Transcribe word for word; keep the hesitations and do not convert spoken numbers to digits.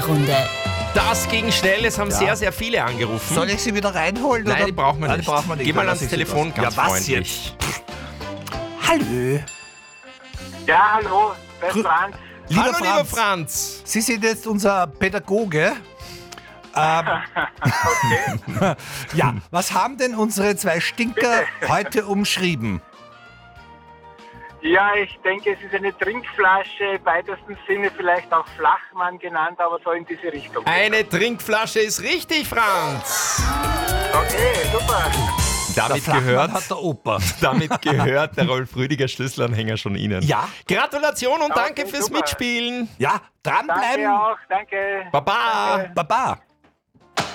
Schnellrunde. Das ging schnell, es haben Ja. sehr, sehr viele angerufen. Soll ich sie wieder reinholen? Nein, oder? die brauchen wir Nein, nicht. die brauchen wir nicht. Geh mal Dann ans lass ich sie Telefon, draus. ganz ja, was freundlich. Jetzt? Hallo. Ja, hallo, bei Grü- Franz. Lieber Hallo, Franz, lieber Franz. Sie sind jetzt unser Pädagoge. Ähm, ja, was haben denn unsere zwei Stinker heute umschrieben? Ja, ich denke, es ist eine Trinkflasche, im weitesten Sinne vielleicht auch Flachmann genannt, aber so in diese Richtung. Eine Trinkflasche ist richtig, Franz. Okay, super. Damit Flachmann gehört, hat der Opa. damit gehört der Rolf Rüdiger Schlüsselanhänger schon Ihnen. Ja. Gratulation und Okay, danke fürs super. Mitspielen. Ja, Danke dranbleiben. auch, danke. Baba. Danke. Baba.